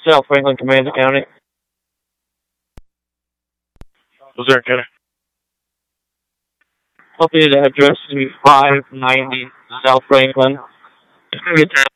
South Franklin, Commander County. Was there, Kenny? Updated address to be 590 South Franklin. It's going to be